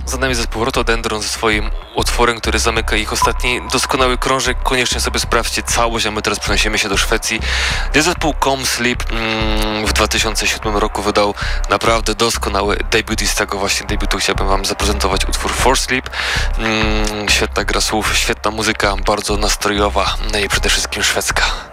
Za nami zespół Rotodendron ze swoim utworem, który zamyka ich ostatni doskonały krążek. Koniecznie sobie sprawdźcie całość, a my teraz przenosimy się do Szwecji, gdzie zespół Come Sleep w 2007 roku wydał naprawdę doskonały debiut i z tego właśnie debiutu chciałbym wam zaprezentować utwór For Sleep. Świetna gra słów, świetna muzyka, bardzo nastrojowa, no i przede wszystkim szwedzka.